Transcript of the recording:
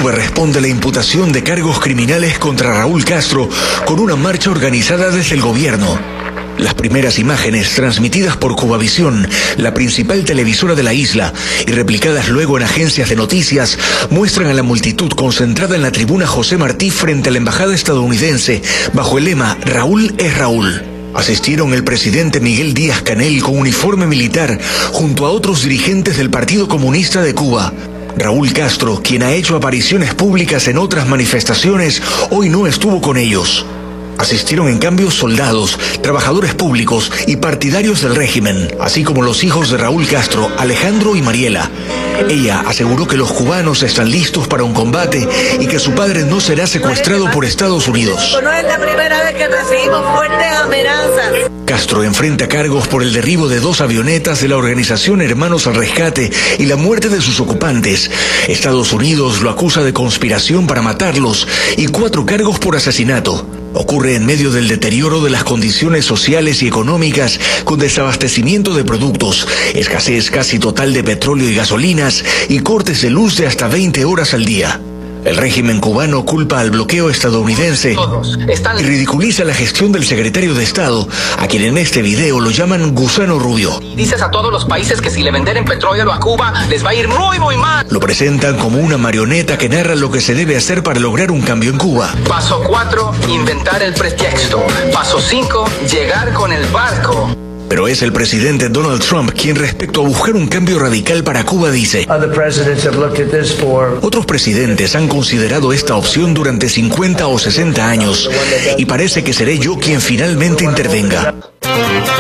Cuba responde a la imputación de cargos criminales contra Raúl Castro con una marcha organizada desde el gobierno. Las primeras imágenes, transmitidas por Cubavisión, la principal televisora de la isla, y replicadas luego en agencias de noticias, muestran a la multitud concentrada en la tribuna José Martí frente a la embajada estadounidense, bajo el lema «Raúl es Raúl». Asistieron el presidente Miguel Díaz-Canel con uniforme militar, junto a otros dirigentes del Partido Comunista de Cuba. Raúl Castro, quien ha hecho apariciones públicas en otras manifestaciones, hoy no estuvo con ellos. Asistieron en cambio soldados, trabajadores públicos y partidarios del régimen, así como los hijos de Raúl Castro, Alejandro y Mariela. Ella aseguró que los cubanos están listos para un combate y que su padre no será secuestrado por Estados Unidos. No es la primera vez que recibimos fuertes amenazas. Castro enfrenta cargos por el derribo de 2 avionetas de la organización Hermanos al Rescate y la muerte de sus ocupantes. Estados Unidos lo acusa de conspiración para matarlos y 4 cargos por asesinato. Ocurre en medio del deterioro de las condiciones sociales y económicas, con desabastecimiento de productos, escasez casi total de petróleo y gasolinas y cortes de luz de hasta 20 horas al día. El régimen cubano culpa al bloqueo estadounidense y ridiculiza la gestión del secretario de Estado, a quien en este video lo llaman gusano rubio. Dices a todos los países que si le venden petróleo a Cuba les va a ir muy mal. Lo presentan como una marioneta que narra lo que se debe hacer para lograr un cambio en Cuba. Paso 4, inventar el pretexto. Paso 5, llegar con el barco. Pero es el presidente Donald Trump quien, respecto a buscar un cambio radical para Cuba, dice: otros presidentes han considerado esta opción durante 50 o 60 años y parece que seré yo quien finalmente intervenga.